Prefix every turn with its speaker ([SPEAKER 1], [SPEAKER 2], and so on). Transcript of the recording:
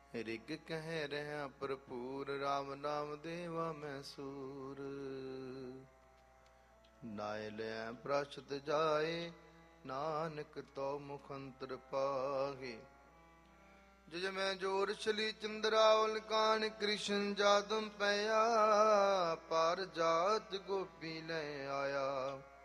[SPEAKER 1] ਰਿਗ ਕਹਿ ਰਹਾ ਭਰਪੂਰ, ਰਾਮ ਨਾਮ ਦੇਵਾ ਮੈਂ ਸੂਰ। ਨਾਇ ਲਿਆ ਪ੍ਰਸ਼ਤ ਜਾਏ, ਨਾਨਕ ਤੋ ਮੁਖ ਅੰਤਰ ਪਾਹੇ। ਜਿਜ ਮੈਂ ਜੋਰ ਛਲੀ ਚੰਦਰਾਵਲ, ਕਾਨ ਕ੍ਰਿਸ਼ਨ ਜਾਦਮ ਪਿਆ, ਪਰ ਜਾਤ ਗੋਪੀ ਲੈ ਆਇਆ।